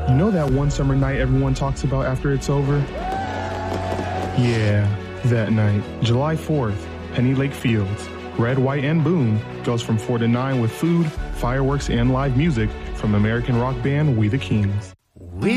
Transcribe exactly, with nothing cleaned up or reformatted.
You know that one summer night everyone talks about after it's over? Yeah, that night, July fourth, Penny Lake Fields. Red, White, and Boom goes from four to nine with food, fireworks, and live music from American rock band We the Kings.